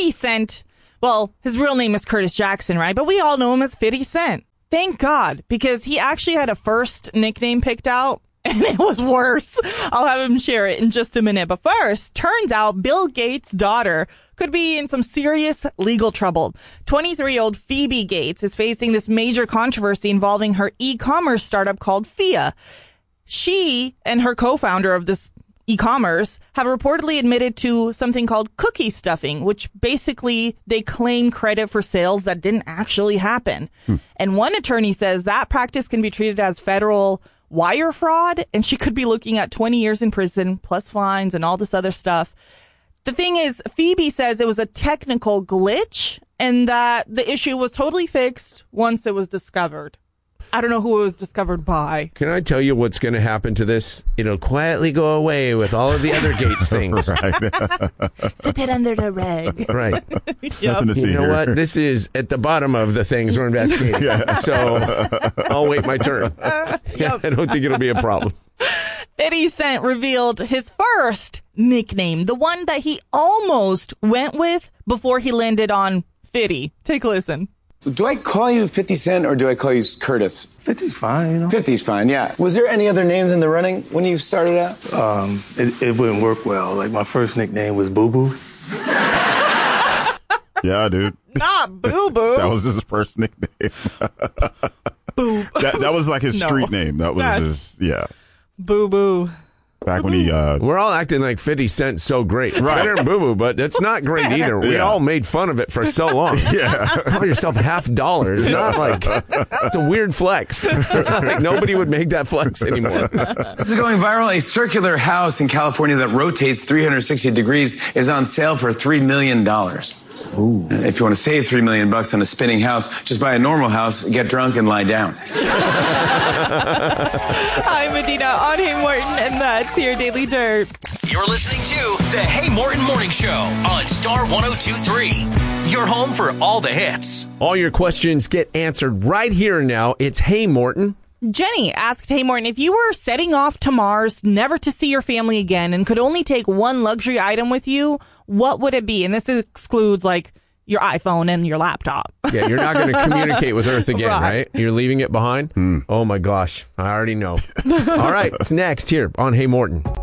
50 Cent, well, his real name is Curtis Jackson, right? But we all know him as 50 Cent. Thank God, because he actually had a first nickname picked out, and it was worse. I'll have him share it in just a minute. But first, turns out Bill Gates' daughter could be in some serious legal trouble. 23-year-old Phoebe Gates is facing this major controversy involving her e-commerce startup called Fia. She and her co-founder of this e-commerce have reportedly admitted to something called cookie stuffing, which basically they claim credit for sales that didn't actually happen. And one attorney says that practice can be treated as federal wire fraud, and she could be looking at 20 years in prison plus fines and all this other stuff. The thing is, Phoebe says it was a technical glitch and that the issue was totally fixed once it was discovered. I don't know who it was discovered by. Can I tell you what's going to happen to this? It'll quietly go away with all of the other Gates things. Sip it under the rug. Right. Nothing to see You know here. what? This is at the bottom of the things we're investigating. So I'll wait my turn. I don't think it'll be a problem. 50 Cent revealed his first nickname, the one that he almost went with before he landed on 50. Take a listen. Do I call you 50 Cent or do I call you Curtis? 50's fine, you know. 50's fine, yeah. Was there any other names in the running when you started out? It wouldn't work well. Like, my first nickname was Boo Boo. Yeah, dude. Not Boo Boo. That was his first nickname. Boo. That was like his street name. That was his, yeah. Boo Boo. Back when he... We're all acting like 50 Cent's so great. It's better than Boo Boo, but it's not great either. We all made fun of it for so long. Call yourself $50. It's not like... It's a weird flex. Like nobody would make that flex anymore. This is going viral. A circular house in California that rotates 360 degrees is on sale for $3 million. Ooh. If you want to save $3 million on a spinning house, just buy a normal house, get drunk, and lie down. I'm Medina on Hey Morton, and that's your Daily Dirt. You're listening to the Hey Morton Morning Show on Star 102.3. Your home for all the hits. All your questions get answered right here and now. It's Hey Morton. Jenny asked, Hey Morton, if you were setting off to Mars, never to see your family again, and could only take one luxury item with you, what would it be? And this excludes, like, your iPhone and your laptop. Yeah, you're not going to communicate with Earth again, right? You're leaving it behind? Oh, my gosh. I already know. All right, it's next here on Hey Morton.